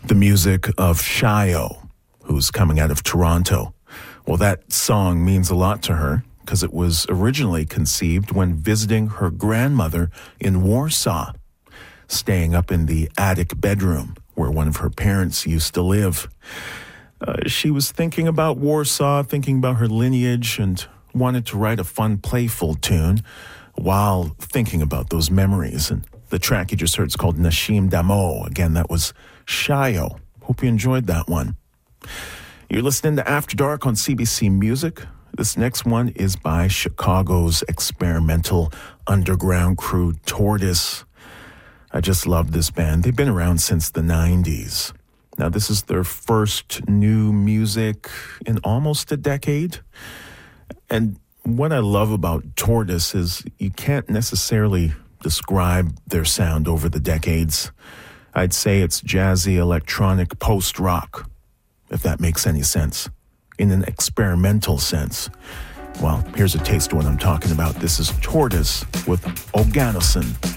The music of Shayo, who's coming out of Toronto. Well, that song means a lot to her because it was originally conceived when visiting her grandmother in Warsaw, staying up in the attic bedroom where one of her parents used to live. She was thinking about Warsaw, thinking about her lineage, and wanted to write a fun, playful tune while thinking about those memories. And the track you just heard is called Nashim Damo. Again, that was Shayo. Hope you enjoyed that one. You're listening to After Dark on CBC Music. This next one is by Chicago's experimental underground crew Tortoise. I just love this band. They've been around since the 90s. Now, this is their first new music in almost a decade. And what I love about Tortoise is you can't necessarily describe their sound over the decades. I'd say it's jazzy, electronic, post-rock, if that makes any sense, in an experimental sense. Well, here's a taste of what I'm talking about. This is Tortoise with Oganesson.